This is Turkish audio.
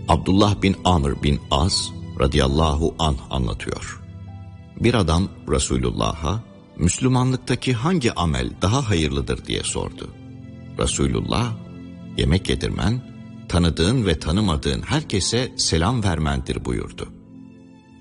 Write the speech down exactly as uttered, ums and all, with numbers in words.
Abdullah bin Amr bin As radıyallahu anh anlatıyor. Bir adam Resulullah'a Müslümanlıktaki hangi amel daha hayırlıdır diye sordu. Resulullah, yemek yedirmen, tanıdığın ve tanımadığın herkese selam vermendir buyurdu.